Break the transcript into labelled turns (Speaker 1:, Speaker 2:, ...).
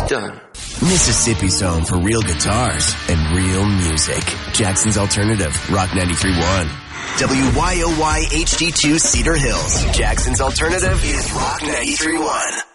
Speaker 1: Done.
Speaker 2: Mississippi's home for real guitars and real music. Jackson's Alternative, Rock 93.1. WYOY HD2 Cedar Hills. Jackson's Alternative is Rock 93.1.